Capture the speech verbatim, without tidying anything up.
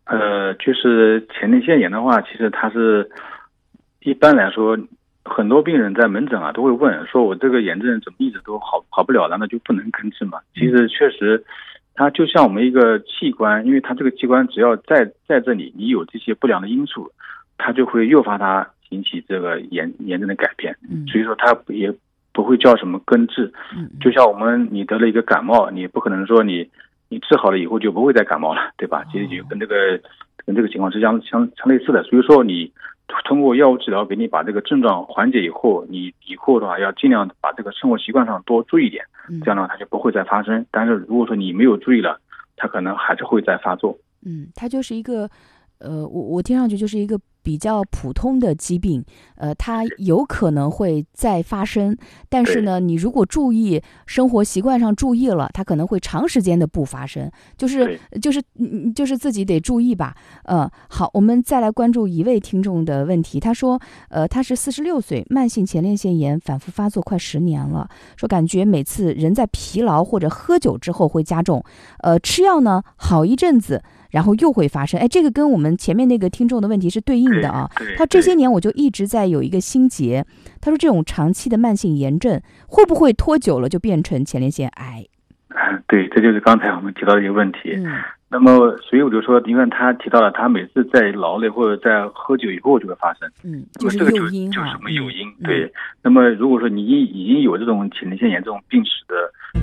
呃，就是前列腺炎的话，其实它是一般来说，很多病人在门诊啊都会问，说我这个炎症怎么一直都好好不了，难道就不能根治吗？其实确实，它就像我们一个器官，因为它这个器官只要在在这里，你有这些不良的因素，它就会诱发它引起这个炎炎症的改变。所以说它也不会叫什么根治。就像我们你得了一个感冒，你不可能说你。你治好了以后就不会再感冒了，对吧？其实就跟这个跟这个情况是相相相类似的。所以说，你通过药物治疗给你把这个症状缓解以后，你以后的话要尽量把这个生活习惯上多注意点，这样的话它就不会再发生。但是如果说你没有注意了，它可能还是会再发作。 嗯，它就是一个，呃，我我听上去就是一个比较普通的疾病，呃，它有可能会再发生，但是呢，你如果注意生活习惯上注意了，它可能会长时间的不发生，就是就是就是自己得注意吧。呃，好，我们再来关注一位听众的问题，他说，呃，他是四十六岁，慢性前列腺炎反复发作快十年了，说感觉每次人在疲劳或者喝酒之后会加重，呃，吃药呢好一阵子。然后又会发生，哎，这个跟我们前面那个听众的问题是对应的啊。他这些年我就一直在有一个心结，他说这种长期的慢性炎症会不会拖久了就变成前列腺癌？ 对，这就是刚才我们提到的一个问题。 嗯， 那么所以我就说，因为他提到了他每次在劳累或者在喝酒以后就会发生， 嗯， 就是诱因就是什么诱因？ 嗯、 对，那么如果说你已经有这种前列腺炎这种病史的